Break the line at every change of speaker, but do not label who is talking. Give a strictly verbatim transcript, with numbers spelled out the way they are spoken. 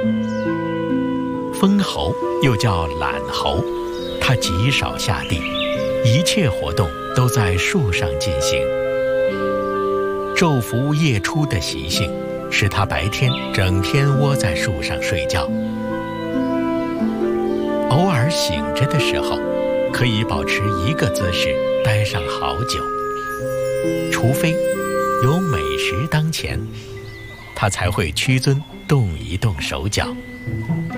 蜂猴又叫懒猴，它极少下地，一切活动都在树上进行。昼伏夜出的习性使它白天整天窝在树上睡觉，偶尔醒着的时候可以保持一个姿势待上好久，除非有美食当前，它才会屈尊动一动手脚。